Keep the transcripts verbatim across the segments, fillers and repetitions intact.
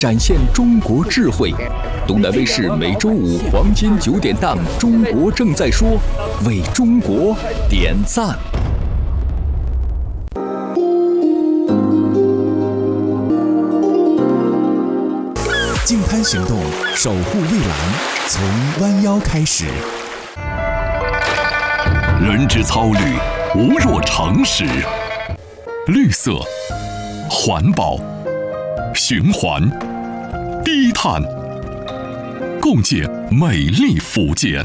展现中国智慧。东南卫视每周五黄金九点档《中国正在说》，为中国点赞。 净滩行动，守护蔚蓝，从弯腰开始。 人之操履，无若常识。绿色、环保、循环、低碳，共建美丽福建。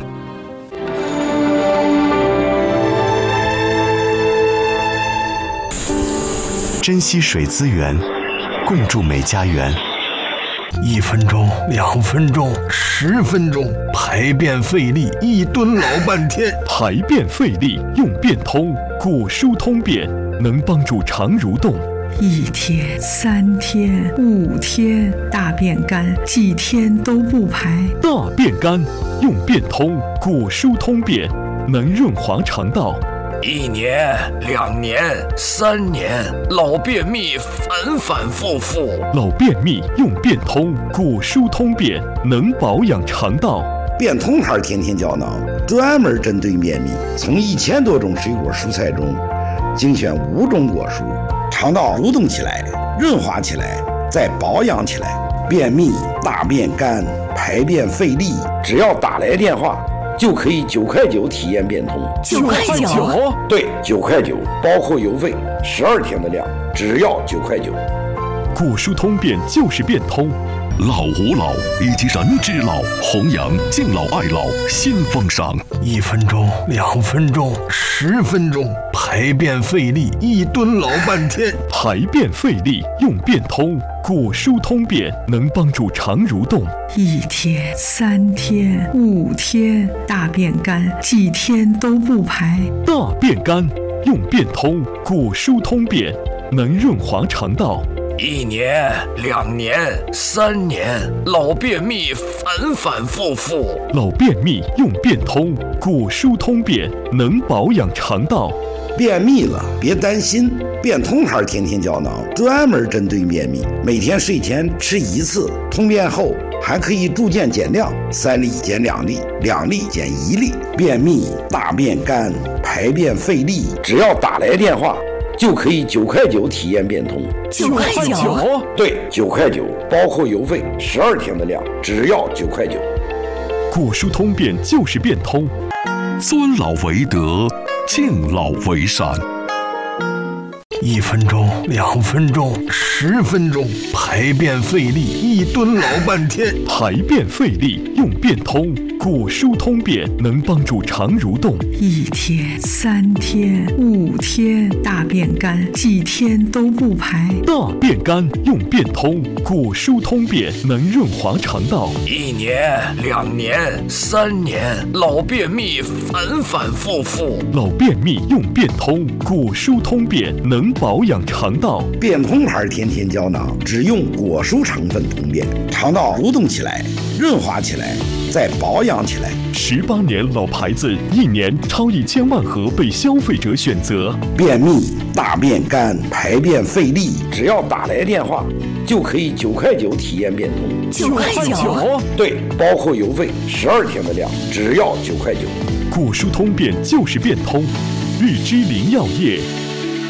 珍惜水资源，共筑美家园。 一分钟，两分钟，十分钟，排便费力，一蹲老半天。 排便费力用便通，果蔬通便能帮助肠蠕动。 一天、三天、五天，大便干，几天都不排。 大便干用便通，果蔬通便能润滑肠道。 一年、两年、三年，老便秘反反复复。 老便秘用便通，果蔬通便能保养肠道。 便通牌天天胶囊专门针对便秘，从一千多种水果蔬菜中精选五种果蔬，肠道蠕动起来，润滑起来，再保养起来。便秘、大便干、排便费力，只要打来电话就可以九块九体验便通。 九块九？ 对，九块九，包括邮费，十二天的量，只要九块九。 果蔬通便就是便通。 老吾老以及人之老，弘扬敬老爱老新风尚。 一分钟，两分钟，十分钟，排便费力，一蹲老半天。 排便费力用便通，果蔬通便能帮助肠蠕动。 一天、三天、五天，大便干，几天都不排。 大便干用便通，果蔬通便能润滑肠道。 一年、两年、三年，老便秘反反复复。 老便秘用便通，果蔬通便能保养肠道。 便秘了别担心，便通牌天天胶囊专门针对便秘，每天睡前吃一次，通便后还可以逐渐减量，三粒减两粒，两粒减一粒。便秘、大便干、排便费力，只要打来电话就可以九块九体验便通。 九块九？ 对，九块九，包括邮费，十二天的量，只要九块九。 果蔬通便就是便通。 尊老为德，敬老为善。 一分钟，两分钟，十分钟，排便费力，一蹲老半天。 排便费力用便通，果蔬通便能帮助肠蠕动。 一天、三天、五天，大便干，几天都不排。 大便干用便通，果蔬通便能润滑肠道。 一年、两年、三年，老便秘反反复复。 老便秘用便通，果蔬通便能保养肠道。 便通牌天天胶囊只用果蔬成分通便，肠道蠕动起来，润滑起来，再保养起来。 十八年老牌子，一年超一千万盒被消费者选择。 便秘、大便干、排便费力，只要打来电话就可以九块九体验便通。 九块九？ 对，包括邮费，十二天的量，只要九块九。 果蔬通便就是便通。日之林药业